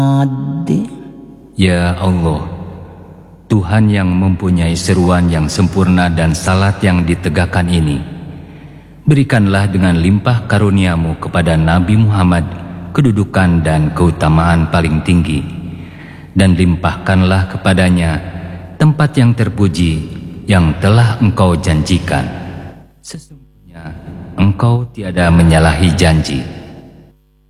Ya Allah, Tuhan yang mempunyai seruan yang sempurna dan salat yang ditegakkan ini, berikanlah dengan limpah karuniamu kepada Nabi Muhammad kedudukan dan keutamaan paling tinggi, dan limpahkanlah kepadanya tempat yang terpuji yang telah Engkau janjikan. Sesungguhnya Engkau tiada menyalahi janji.